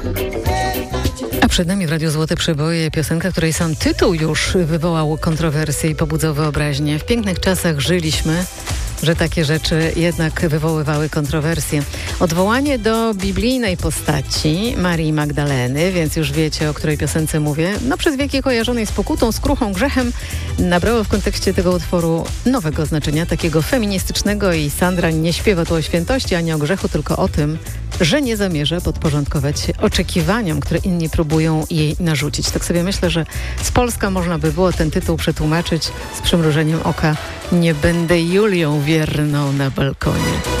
A przed nami w Radiu Złote Przeboje piosenka, której sam tytuł już wywołał kontrowersje i pobudzał wyobraźnię. W pięknych czasach żyliśmy, że takie rzeczy jednak wywoływały kontrowersje. Odwołanie do biblijnej postaci Marii Magdaleny, więc już wiecie, o której piosence mówię, przez wieki kojarzonej z pokutą, skruchą, grzechem, nabrało w kontekście tego utworu nowego znaczenia, takiego feministycznego i Sandra nie śpiewa tu o świętości ani o grzechu, tylko o tym, że nie zamierza podporządkować się oczekiwaniom, które inni próbują jej narzucić. Tak sobie myślę, że z Polska można by było ten tytuł przetłumaczyć z przymrużeniem oka: nie będę Julią wierną na balkonie.